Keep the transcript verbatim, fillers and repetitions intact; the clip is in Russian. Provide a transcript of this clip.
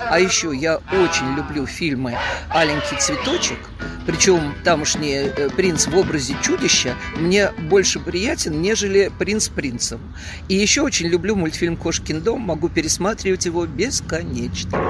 А еще я очень люблю фильмы «Аленький цветочек». Причем тамошний принц в образе чудища мне больше приятен, нежели принц принцем. И еще очень люблю мультфильм «Кошкин дом». Могу пересматривать его бесконечно.